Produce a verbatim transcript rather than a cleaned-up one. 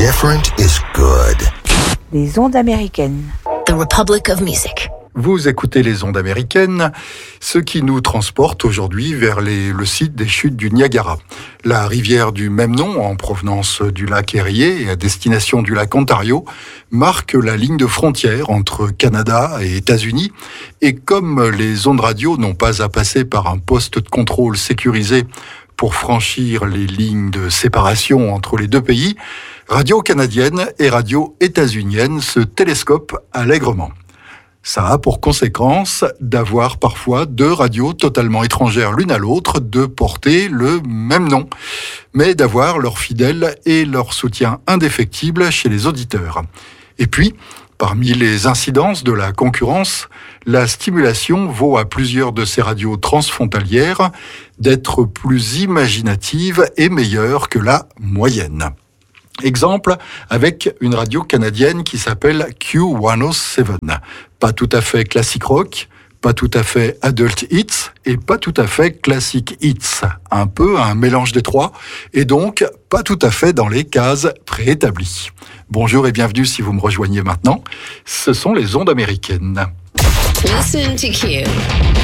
Different is good. Les ondes américaines. The Republic of Music. Vous écoutez les ondes américaines, ce qui nous transporte aujourd'hui vers les, le site des chutes du Niagara. La rivière du même nom, en provenance du lac Erie et à destination du lac Ontario, marque la ligne de frontière entre Canada et États-Unis. Et comme les ondes radio n'ont pas à passer par un poste de contrôle sécurisé pour franchir les lignes de séparation entre les deux pays, radio canadienne et radio états-unienne se télescopent allègrement. Ça a pour conséquence d'avoir parfois deux radios totalement étrangères l'une à l'autre, de porter le même nom, mais d'avoir leur fidèle et leur soutien indéfectible chez les auditeurs. Et puis, parmi les incidences de la concurrence, la stimulation vaut à plusieurs de ces radios transfrontalières d'être plus imaginatives et meilleures que la moyenne. Exemple avec une radio canadienne qui s'appelle Q cent sept. Pas tout à fait classique rock, pas tout à fait adult hits et pas tout à fait classic hits. Un peu un mélange des trois et donc pas tout à fait dans les cases préétablies. Bonjour et bienvenue si vous me rejoignez maintenant. Ce sont les ondes américaines. Listen to Q.